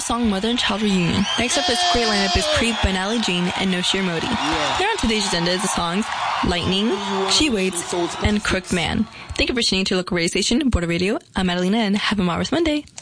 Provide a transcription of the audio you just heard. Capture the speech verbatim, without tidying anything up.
song Mother and Child Reunion. Next up, this great lineup is Creep by Natalie Jean and Noshir Modi. Here on today's agenda is the songs Lightning, She Waits, and Crooked Man. Thank you for listening to local radio station, Border Radio. I'm Adelina, and have a marvelous Monday.